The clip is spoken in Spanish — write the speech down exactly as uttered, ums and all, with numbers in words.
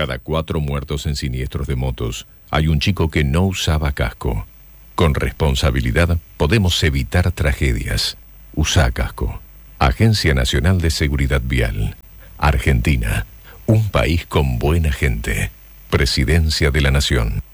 cada cuatro muertos en siniestros de motos, hay un chico que no usaba casco. Con responsabilidad podemos evitar tragedias. Usa casco. Agencia Nacional de Seguridad Vial. Argentina, un país con buena gente. Presidencia de la Nación.